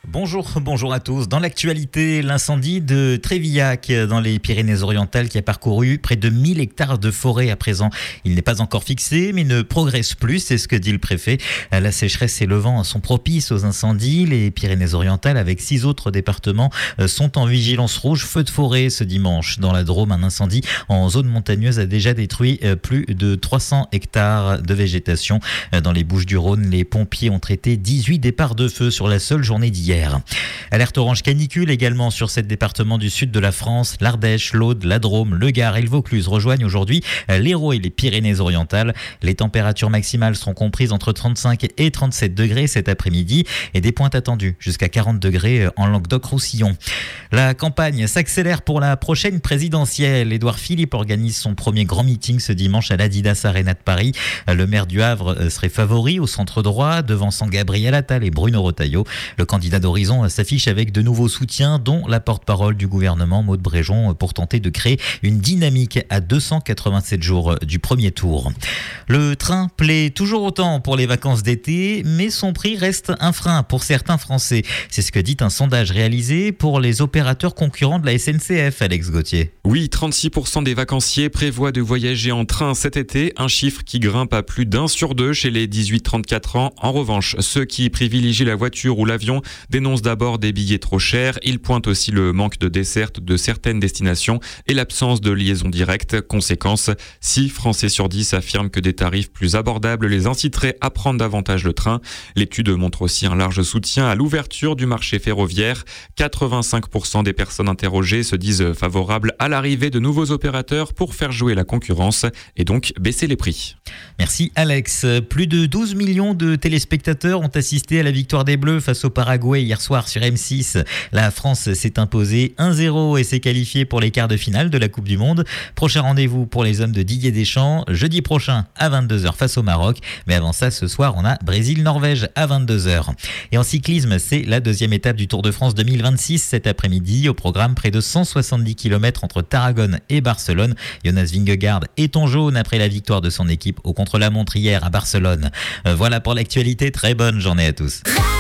Bonjour à tous. Dans l'actualité, l'incendie de Trévillac dans les Pyrénées-Orientales qui a parcouru près de 1000 hectares de forêt à présent. Il n'est pas encore fixé mais ne progresse plus, c'est ce que dit le préfet. La sécheresse et le vent sont propices aux incendies. Les Pyrénées-Orientales avec 6 autres départements sont en vigilance rouge feu de forêt ce dimanche. Dans la Drôme, un incendie en zone montagneuse a déjà détruit plus de 300 hectares de végétation. Dans les Bouches-du-Rhône, les pompiers ont traité 18 départs de feu sur la seule journée d'hier. Alerte orange canicule également sur 7 départements du sud de la France. L'Ardèche, l'Aude, la Drôme, le Gard et le Vaucluse rejoignent aujourd'hui l'Hérault et les Pyrénées-Orientales. Les températures maximales seront comprises entre 35 et 37 degrés cet après-midi et des pointes attendues jusqu'à 40 degrés en Languedoc-Roussillon. La campagne s'accélère pour la prochaine présidentielle. Édouard Philippe organise son premier grand meeting ce dimanche à l'Adidas Arena de Paris. Le maire du Havre serait favori au centre droit, devançant Gabriel Attal et Bruno Retailleau. Le candidat d'Horizon s'affiche avec de nouveaux soutiens, dont la porte-parole du gouvernement, Maud Bréjon, pour tenter de créer une dynamique à 287 jours du premier tour. Le train plaît toujours autant pour les vacances d'été, mais son prix reste un frein pour certains Français. C'est ce que dit un sondage réalisé pour les opérateurs concurrents de la SNCF, Alex Gauthier. Oui, 36% des vacanciers prévoient de voyager en train cet été, un chiffre qui grimpe à plus d'1 sur 2 chez les 18-34 ans. En revanche, ceux qui privilégient la voiture ou l'avion dénoncent d'abord des billets trop chers. Ils pointent aussi le manque de desserte de certaines destinations et l'absence de liaison directe. Conséquence, 6 Français sur 10 affirment que des tarifs plus abordables les inciteraient à prendre davantage le train. L'étude montre aussi un large soutien à l'ouverture du marché ferroviaire. 85% des personnes interrogées se disent favorables à l'arrivée de nouveaux opérateurs pour faire jouer la concurrence et donc baisser les prix. Merci Alex. Plus de 12 millions de téléspectateurs ont assisté à la victoire des Bleus face au Paraguay hier soir sur M6. La France s'est imposée 1-0 et s'est qualifiée pour les quarts de finale de la Coupe du Monde. Prochain rendez-vous pour les hommes de Didier Deschamps, jeudi prochain à 22h face au Maroc. Mais avant ça, ce soir, on a Brésil-Norvège à 22h. Et en cyclisme, c'est la deuxième étape du Tour de France 2026 cet après-midi. Au programme, près de 170 km entre Tarragone et Barcelone. Jonas Vingegaard est en jaune après la victoire de son équipe au contre-la-montre hier à Barcelone. Voilà pour l'actualité. Très bonne journée à tous.